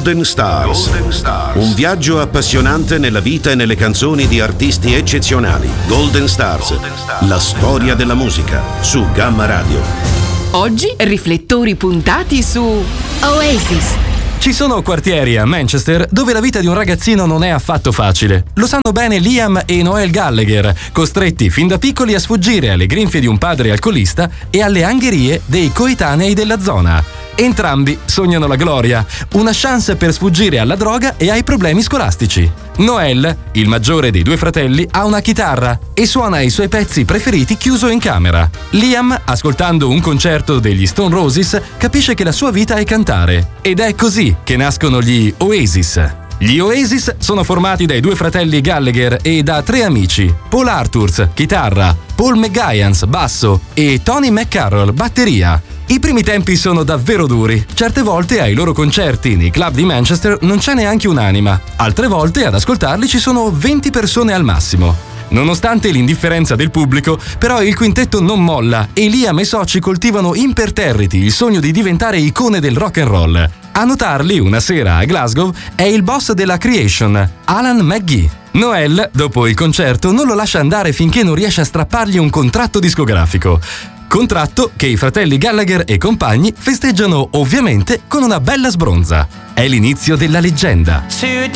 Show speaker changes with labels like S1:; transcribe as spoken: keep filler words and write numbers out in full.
S1: Golden Stars.
S2: Golden Stars.
S1: Un viaggio appassionante nella vita e nelle canzoni di artisti eccezionali. Golden Stars.
S2: Golden Stars.
S1: La storia della musica su Gamma Radio.
S3: Oggi riflettori puntati su Oasis.
S4: Ci sono quartieri a Manchester dove la vita di un ragazzino non è affatto facile. Lo sanno bene Liam e Noel Gallagher, costretti fin da piccoli a sfuggire alle grinfie di un padre alcolista e alle angherie dei coetanei della zona. Entrambi sognano la gloria, una chance per sfuggire alla droga e ai problemi scolastici. Noel, il maggiore dei due fratelli, ha una chitarra e suona i suoi pezzi preferiti chiuso in camera. Liam, ascoltando un concerto degli Stone Roses, capisce che la sua vita è cantare. Ed è così che nascono gli Oasis. Gli Oasis sono formati dai due fratelli Gallagher e da tre amici: Paul Arthurs, chitarra, Paul McGuinness, basso e Tony McCarroll, batteria. I primi tempi sono davvero duri. Certe volte ai loro concerti nei club di Manchester non c'è neanche un'anima. Altre volte ad ascoltarli ci sono venti persone al massimo. Nonostante l'indifferenza del pubblico, però il quintetto non molla e Liam e i soci coltivano imperterriti il sogno di diventare icone del rock and roll. A notarli una sera a Glasgow è il boss della Creation, Alan McGee. Noel, dopo il concerto, non lo lascia andare finché non riesce a strappargli un contratto discografico. Contratto che i fratelli Gallagher e compagni festeggiano ovviamente con una bella sbronza. È l'inizio della leggenda.